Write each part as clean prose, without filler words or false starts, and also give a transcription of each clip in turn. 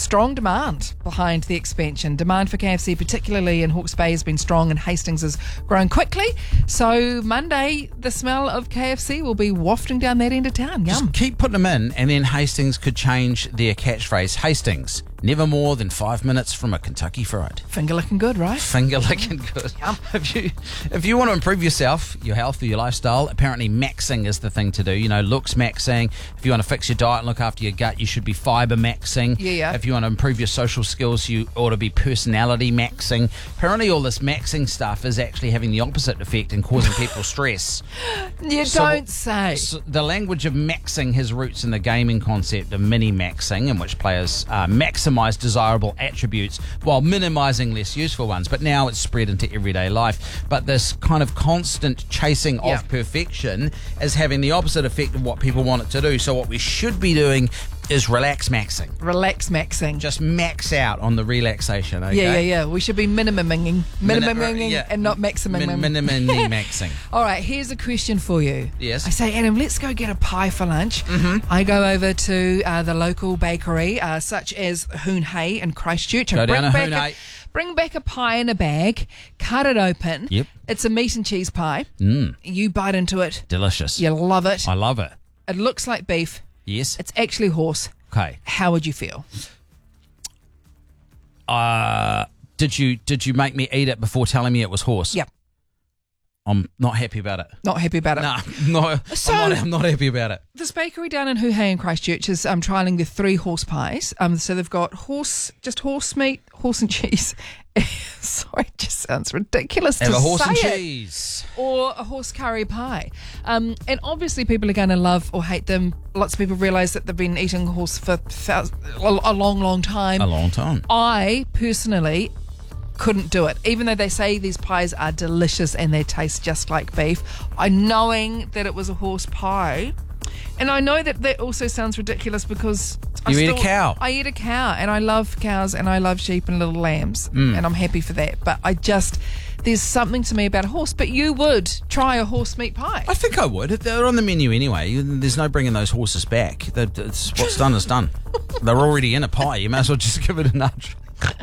strong demand behind the expansion. Demand for KFC, particularly in Hawke's Bay, has been strong and Hastings is growing quickly. So Monday, the smell of KFC will be wafting down that end of town. Yum. Just keep putting them in, and then Hastings could change their catchphrase. Hastings, never more than 5 minutes from a Kentucky Fried. Finger looking good, right? Finger licking good. Yum. If you want to improve yourself, your health, or your lifestyle, apparently maxing is the thing to do. You know, looks maxing. If you want to fix your diet and look after your gut, you should be fibre maxing. Yeah. If you want to improve your social skills, you ought to be personality maxing. Apparently all this maxing stuff is actually having the opposite effect and causing people stress. You don't say. So the language of maxing has roots in the gaming concept of mini-maxing, in which players maximise desirable attributes while minimising less useful ones. But now it's spread into everyday life. But this kind of constant chasing of perfection is having the opposite effect of what people want it to do. So what we should be doing is relax maxing. Relax maxing. Just max out on the relaxation, okay? Yeah. We should be minimuming and not maximum. Minimally maxing. All right, here's a question for you. Yes. I say, Adam, let's go get a pie for lunch. Mm-hmm. I go over to the local bakery, such as Hoon Hay in Christchurch. Go down to Hoon Hay. Bring back a pie in a bag, cut it open. Yep. It's a meat and cheese pie. Mm. You bite into it. Delicious. You love it. I love it. It looks like beef. Yes. It's actually horse. Okay. How would you feel? Did you make me eat it before telling me it was horse? Yep. I'm not happy about it. Not happy about it? No. So, I'm not happy about it. This bakery down in Hoon Hay in Christchurch is trialling the 3 horse pies. So they've got horse meat, horse and cheese. Sorry, it just sounds ridiculous to say. Have a horse and cheese. Or a horse curry pie. And obviously people are going to love or hate them. Lots of people realise that they've been eating horse for a long time. A long time. I personally couldn't do it, even though they say these pies are delicious and they taste just like beef. Knowing that it was a horse pie, and I know that also sounds ridiculous because you eat a cow. I eat a cow, and I love cows, and I love sheep and little lambs, and I'm happy for that. But there's something to me about a horse. But you would try a horse meat pie? I think I would. They're on the menu anyway. There's no bringing those horses back. What's done is done. They're already in a pie. You might as well just give it a nudge.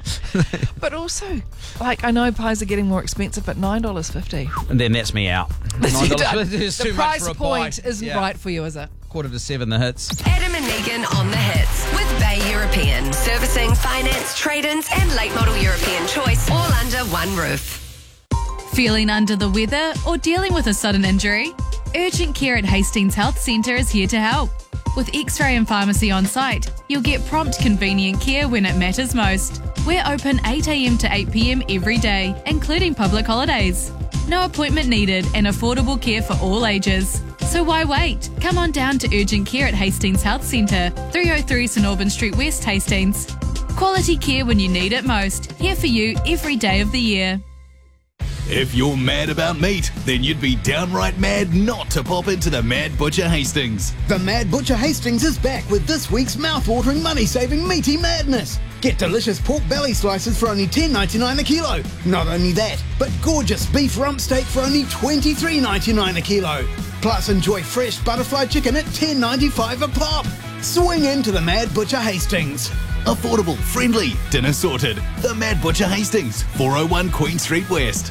But also, I know pies are getting more expensive, but $9.50. And then that's me out. $9 is the too much for a pie. price point isn't right for you, is it? 6:45, the hits. Adam and Megan on the hits with Bay European. Servicing, finance, trade-ins and late model European choice all under one roof. Feeling under the weather or dealing with a sudden injury? Urgent Care at Hastings Health Centre is here to help. With X-ray and pharmacy on site, you'll get prompt, convenient care when it matters most. We're open 8 a.m. to 8 p.m. every day, including public holidays. No appointment needed and affordable care for all ages. So why wait? Come on down to Urgent Care at Hastings Health Centre, 303 St Albans Street West, Hastings. Quality care when you need it most. Here for you every day of the year. If you're mad about meat, then you'd be downright mad not to pop into the Mad Butcher Hastings. The Mad Butcher Hastings is back with this week's mouth-watering, money-saving meaty madness. Get delicious pork belly slices for only $10.99 a kilo. Not only that, but gorgeous beef rump steak for only $23.99 a kilo. Plus, enjoy fresh butterfly chicken at $10.95 a pop. Swing into the Mad Butcher Hastings. Affordable, friendly, dinner sorted. The Mad Butcher Hastings, 401 Queen Street West.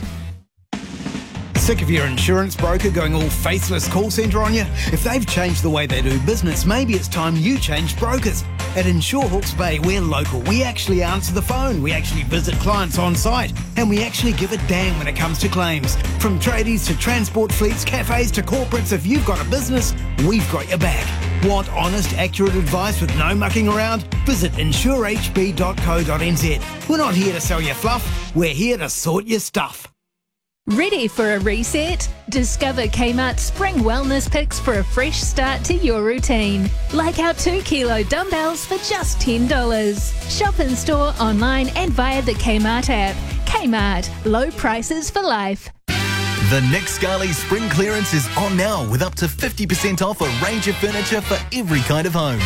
Sick of your insurance broker going all faceless call centre on you? If they've changed the way they do business, maybe it's time you changed brokers. At Insure Hawke's Bay, we're local. We actually answer the phone. We actually visit clients on site. And we actually give a damn when it comes to claims. From tradies to transport fleets, cafes to corporates, if you've got a business, we've got your back. Want honest, accurate advice with no mucking around? Visit insurehb.co.nz. We're not here to sell you fluff. We're here to sort your stuff. Ready for a reset? Discover Kmart Spring Wellness Picks for a fresh start to your routine. Like our 2-kilo dumbbells for just $10. Shop in store, online and via the Kmart app. Kmart, low prices for life. The Nick Scali Spring Clearance is on now with up to 50% off a range of furniture for every kind of home.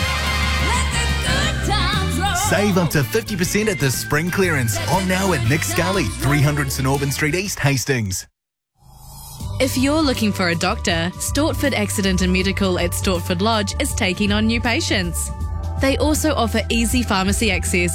Save up to 50% at the Spring Clearance. On now at Nick Scali, 300 St Albans Street East, Hastings. If you're looking for a doctor, Stortford Accident and Medical at Stortford Lodge is taking on new patients. They also offer easy pharmacy access